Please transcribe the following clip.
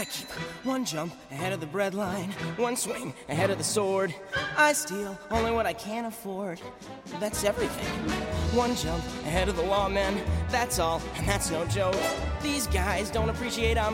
Gotta keep one jump ahead of the breadline, one swing ahead of the sword. I steal only what I can afford. That's everything. One jump ahead of the lawmen, that's all, and that's no joke. These guys don't appreciate I'm